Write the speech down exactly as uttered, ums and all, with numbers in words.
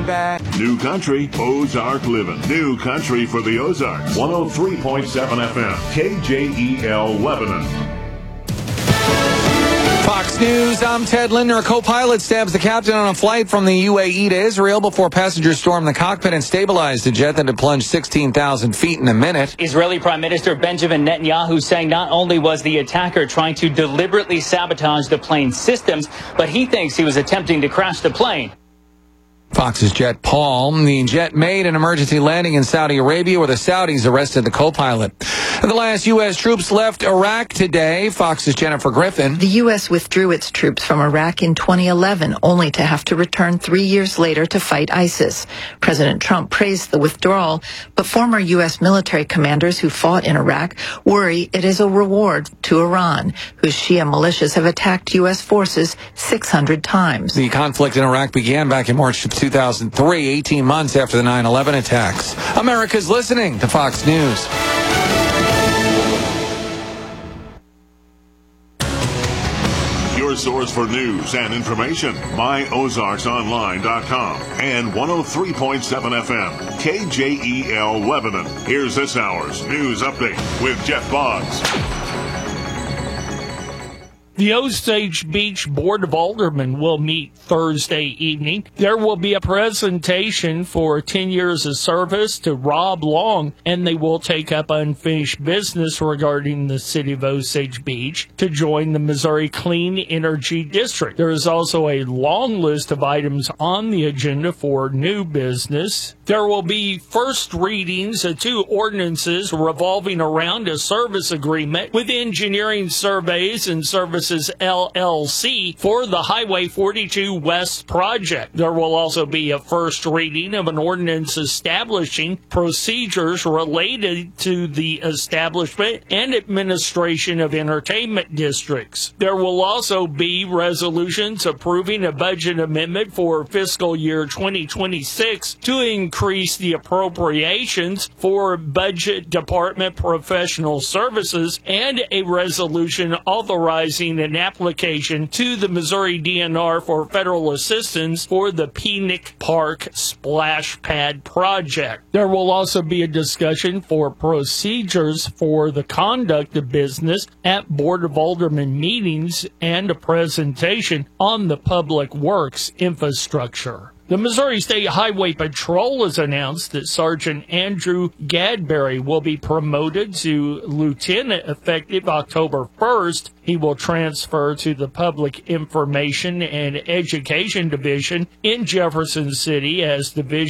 Back. New Country, Ozark Living. New Country for the Ozarks. one oh three point seven F M, K J E L Lebanon. Fox News, I'm Ted Linder. A co-pilot stabs the captain on a flight from the U A E to Israel before passengers stormed the cockpit and stabilized the jet that had plunged sixteen thousand feet in a minute. Israeli Prime Minister Benjamin Netanyahu saying not only was the attacker trying to deliberately sabotage the plane's systems, but he thinks he was attempting to crash the plane. Fox's Jet Paul. The jet made an emergency landing in Saudi Arabia where the Saudis arrested the co-pilot. The last U S troops left Iraq today. Fox's Jennifer Griffin. The U S withdrew its troops from Iraq in twenty eleven, only to have to return three years later to fight ISIS. President Trump praised the withdrawal, but former U S military commanders who fought in Iraq worry it is a reward to Iran, whose Shia militias have attacked U S forces six hundred times. The conflict in Iraq began back in March of two thousand three, eighteen months after the nine eleven attacks. America's listening to Fox News. Your source for news and information, my ozarks online dot com and one oh three point seven F M, K J E L Lebanon. Here's this hour's news update with Jeff Boggs. The Osage Beach Board of Aldermen will meet Thursday evening. There will be a presentation for ten years of service to Rob Long, and they will take up unfinished business regarding the city of Osage Beach to join the Missouri Clean Energy District. There is also a long list of items on the agenda for new business. There will be first readings of two ordinances revolving around a service agreement with Engineering Surveys and Services L L C for the Highway forty-two West project. There will also be a first reading of an ordinance establishing procedures related to the establishment and administration of entertainment districts. There will also be resolutions approving a budget amendment for fiscal year twenty twenty-six to increase the appropriations for budget department professional services, and a resolution authorizing an application to the Missouri D N R for federal assistance for the Penick Park Splash Pad project. There will also be a discussion for procedures for the conduct of business at Board of Aldermen meetings and a presentation on the public works infrastructure. The Missouri State Highway Patrol has announced that Sergeant Andrew Gadberry will be promoted to lieutenant effective October first. He will transfer to the Public Information and Education Division in Jefferson City as Division